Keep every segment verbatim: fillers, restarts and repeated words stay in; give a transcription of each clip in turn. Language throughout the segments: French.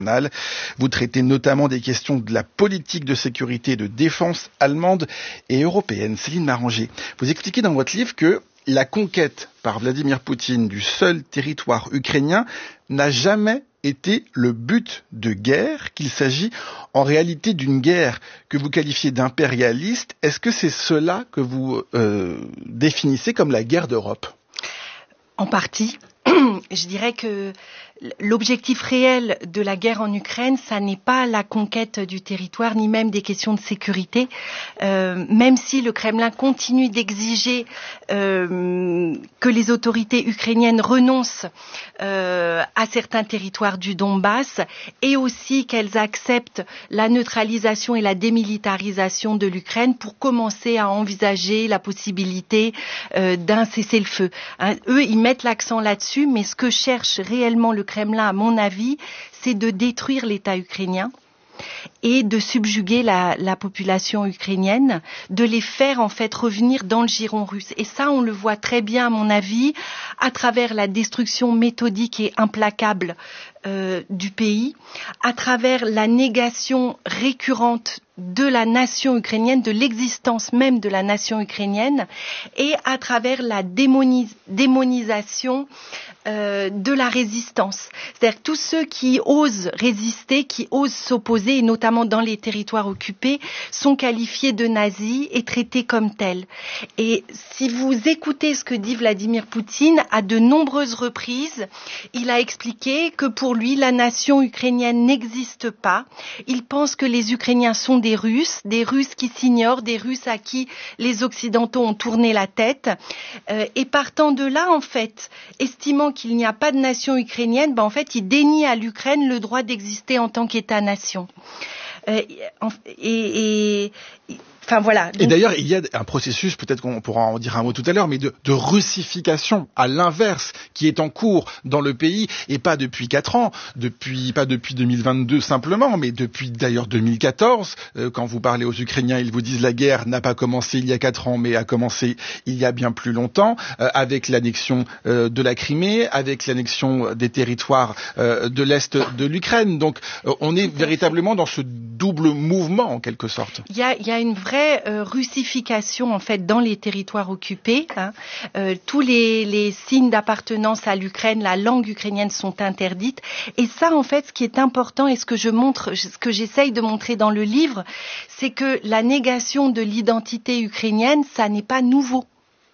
Vous traitez notamment des questions de la politique de sécurité et de défense allemande et européenne. Céline Maranger, vous expliquez dans votre livre que la conquête par Vladimir Poutine du seul territoire ukrainien n'a jamais été le but de guerre, qu'il s'agit en réalité d'une guerre que vous qualifiez d'impérialiste. Est-ce que c'est cela que vous euh, définissez comme la guerre d'Europe ? En partie. Je dirais que l'objectif réel de la guerre en Ukraine, ça n'est pas la conquête du territoire, ni même des questions de sécurité, euh, même si le Kremlin continue d'exiger euh, que les autorités ukrainiennes renoncent euh, à certains territoires du Donbass, et aussi qu'elles acceptent la neutralisation et la démilitarisation de l'Ukraine pour commencer à envisager la possibilité euh, d'un cessez-le-feu. Hein, eux, ils mettent l'accent là-dessus, mais ce que cherche réellement le Kremlin, à mon avis, c'est de détruire l'État ukrainien et de subjuguer la, la population ukrainienne, de les faire en fait revenir dans le giron russe. Et ça, on le voit très bien, à mon avis, à travers la destruction méthodique et implacable euh, du pays, à travers la négation récurrente de la nation ukrainienne, de l'existence même de la nation ukrainienne, et à travers la démonis- démonisation euh, de la résistance. C'est-à-dire que tous ceux qui osent résister, qui osent s'opposer, et notamment dans les territoires occupés, sont qualifiés de nazis et traités comme tels. Et si vous écoutez ce que dit Vladimir Poutine, à de nombreuses reprises, il a expliqué que pour lui, la nation ukrainienne n'existe pas. Il pense que les Ukrainiens sont des Russes, des Russes qui s'ignorent, des Russes à qui les Occidentaux ont tourné la tête. Euh, et partant de là, en fait, estimant qu'il n'y a pas de nation ukrainienne, ben en fait, il dénie à l'Ukraine le droit d'exister en tant qu'État-nation. Euh, et, et, enfin voilà. Donc... Et d'ailleurs, il y a un processus, peut-être qu'on pourra en dire un mot tout à l'heure, mais de, de russification à l'inverse qui est en cours dans le pays, et pas depuis quatre ans, depuis pas depuis deux mille vingt-deux simplement, mais depuis d'ailleurs deux mille quatorze. Euh, quand vous parlez aux Ukrainiens, ils vous disent la guerre n'a pas commencé il y a quatre ans, mais a commencé il y a bien plus longtemps, euh, avec l'annexion euh, de la Crimée, avec l'annexion des territoires euh, de l'est de l'Ukraine. Donc, euh, on est véritablement dans ce double mouvement en quelque sorte. Il y a, il y a une vraie euh, russification en fait dans les territoires occupés. Hein. Euh, tous les, les signes d'appartenance à l'Ukraine, la langue ukrainienne sont interdites. Et ça, en fait, ce qui est important et ce que je montre, ce que j'essaye de montrer dans le livre, c'est que la négation de l'identité ukrainienne, ça n'est pas nouveau.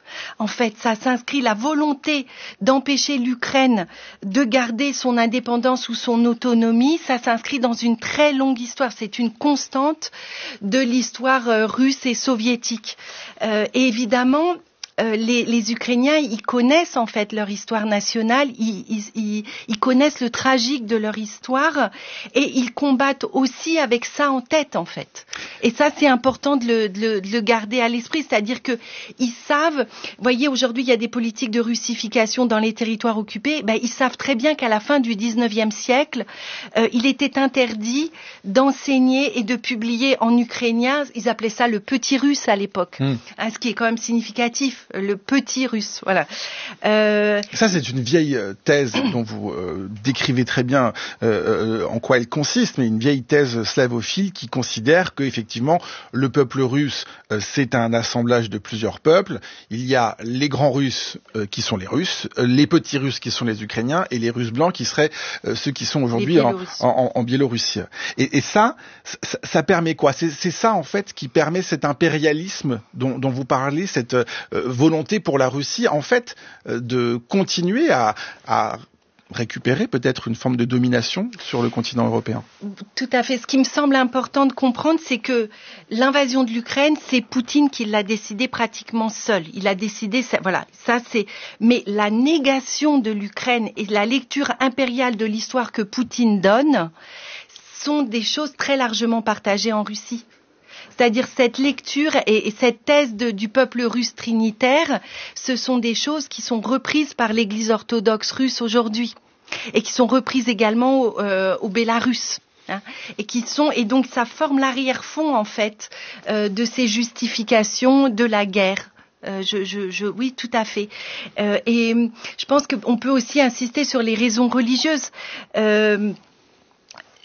En fait, ça s'inscrit, la volonté d'empêcher l'Ukraine de garder son indépendance ou son autonomie, ça s'inscrit dans une très longue histoire. C'est une constante de l'histoire euh, russe et soviétique. Euh, et évidemment, Euh, les, les Ukrainiens, ils connaissent en fait leur histoire nationale, ils, ils, ils, ils connaissent le tragique de leur histoire et ils combattent aussi avec ça en tête en fait. Et ça, c'est important de le, de le, de le garder à l'esprit, c'est-à-dire que ils savent. Vous voyez, aujourd'hui, il y a des politiques de russification dans les territoires occupés. Ben, ils savent très bien qu'à la fin du dix-neuvième siècle, euh, il était interdit d'enseigner et de publier en ukrainien. Ils appelaient ça le petit russe à l'époque, mmh. hein, ce qui est quand même significatif. Le petit russe, voilà. Euh... Ça, c'est une vieille thèse dont vous euh, décrivez très bien euh, en quoi elle consiste, mais une vieille thèse slavophile qui considère que effectivement le peuple russe euh, c'est un assemblage de plusieurs peuples. Il y a les grands Russes euh, qui sont les Russes, euh, les petits Russes qui sont les Ukrainiens et les Russes blancs qui seraient euh, ceux qui sont aujourd'hui en, en, en Biélorussie. Et, et ça, ça, ça permet quoi ? c'est, c'est ça en fait qui permet cet impérialisme dont, dont vous parlez, cette euh, volonté pour la Russie, en fait, euh, de continuer à, à récupérer peut-être une forme de domination sur le continent européen. Tout à fait. Ce qui me semble important de comprendre, c'est que l'invasion de l'Ukraine, c'est Poutine qui l'a décidé pratiquement seul. Il a décidé, ça, voilà, ça c'est. Mais la négation de l'Ukraine et la lecture impériale de l'histoire que Poutine donne sont des choses très largement partagées en Russie. C'est-à-dire cette lecture et, et cette thèse de, du peuple russe trinitaire, ce sont des choses qui sont reprises par l'Église orthodoxe russe aujourd'hui et qui sont reprises également au, euh, au Bélarus. Hein, et qui sont et donc ça forme l'arrière-fond en fait euh, de ces justifications de la guerre. Euh, je, je, je, oui, tout à fait. Euh, et je pense qu'on peut aussi insister sur les raisons religieuses. Euh,